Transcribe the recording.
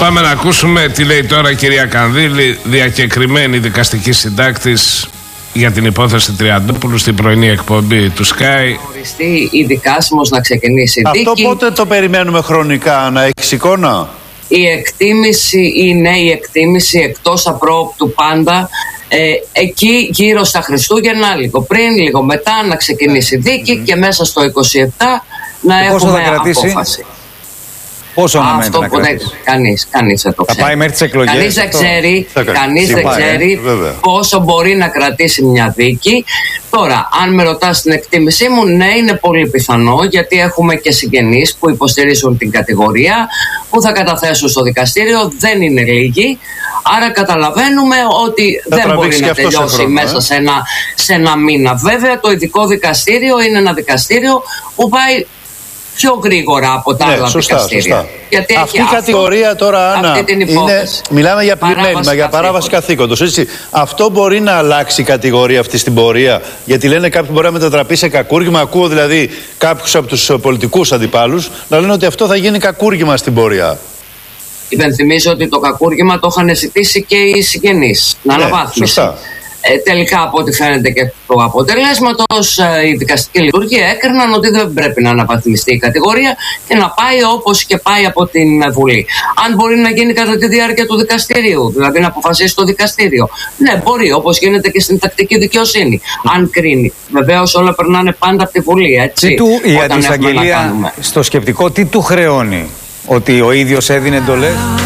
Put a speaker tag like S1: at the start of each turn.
S1: Πάμε να ακούσουμε τι λέει τώρα η κυρία Κανδύλη, διακεκριμένη δικαστική συντάκτης για την υπόθεση Τριαντόπουλου στην πρωινή εκπομπή του Sky.
S2: Οριστεί η δικάσιμος να ξεκινήσει η δίκη.
S3: Αυτό πότε το περιμένουμε χρονικά, να έχεις εικόνα?
S2: Η εκτίμηση είναι η εκτίμηση εκτός απρόοπτου πάντα εκεί γύρω στα Χριστούγεννα, λίγο πριν, λίγο μετά να ξεκινήσει η δίκη και μέσα στο 27 να έχουμε απόφαση.
S3: Πόσο αναμένεται να κρατήσει?
S2: Κανείς δεν το ξέρει.
S3: Θα πάει μέχρι τις εκλογές?
S2: Κανείς δεν ξέρει πόσο μπορεί να κρατήσει μια δίκη. Τώρα, αν με ρωτάς την εκτίμησή μου, ναι, είναι πολύ πιθανό, γιατί έχουμε και συγγενείς που υποστηρίζουν την κατηγορία, που θα καταθέσουν στο δικαστήριο, δεν είναι λίγοι. Άρα καταλαβαίνουμε ότι δεν μπορεί να τελειώσει μέσα σε ένα μήνα. Βέβαια, το ειδικό δικαστήριο είναι ένα δικαστήριο που πάει πιο γρήγορα από τα άλλα δικαστήρια.
S3: Σωστά.
S2: Γιατί
S3: αυτή η κατηγορία τώρα, Άννα, μιλάμε για πλημέλημα, για παράβαση καθήκοντος. Αυτό μπορεί να αλλάξει η κατηγορία αυτή στην πορεία? Γιατί λένε κάποιοι μπορεί να μετατραπεί σε κακούργημα. Ακούω δηλαδή κάποιους από τους πολιτικούς αντιπάλους να λένε ότι αυτό θα γίνει κακούργημα στην πορεία.
S2: Υπενθυμίζω ότι το κακούργημα το είχαν ζητήσει και οι συγγενείς. Να αναβάθμιση. Τελικά, από ό,τι φαίνεται και του αποτελέσματος, η δικαστική λειτουργία έκριναν ότι δεν πρέπει να αναβαθμιστεί η κατηγορία και να πάει όπως και πάει από την Βουλή. Αν μπορεί να γίνει κατά τη διάρκεια του δικαστηρίου, δηλαδή να αποφασίσει το δικαστήριο. Ναι, μπορεί, όπως γίνεται και στην τακτική δικαιοσύνη. Αν κρίνει. Βεβαίως όλα περνάνε πάντα από τη Βουλή, έτσι.
S4: Η αντισαγγελία στο σκεπτικό τι του χρεώνει? Ότι ο ίδιος έδινε εντολές?